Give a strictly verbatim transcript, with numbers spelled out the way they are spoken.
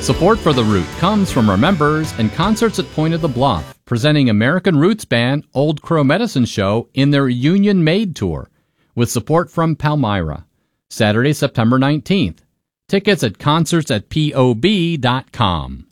Support for The Root comes from our members and Concerts at Point of the Bluff, presenting American roots band Old Crow Medicine Show in their Union Made Tour, with support from Palmyra. Saturday, September nineteenth. Tickets at concerts at P O B dot com.